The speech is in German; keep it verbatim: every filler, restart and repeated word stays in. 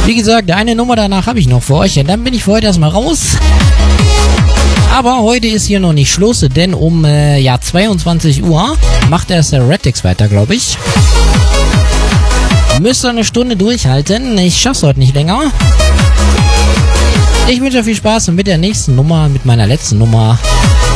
Wie gesagt, eine Nummer danach habe ich noch für euch. Und dann bin ich für heute erstmal raus. Aber heute ist hier noch nicht Schluss, denn um äh, ja, zweiundzwanzig Uhr macht erst der Redix weiter, glaube ich. Müsst ihr eine Stunde durchhalten. Ich schaff's heute nicht länger. Ich wünsche euch viel Spaß mit der nächsten Nummer, mit meiner letzten Nummer.